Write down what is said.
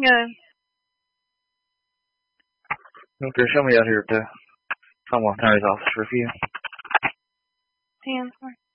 Good. There's somebody out here at the Commonwealth Attorney's office for a few. 10-4.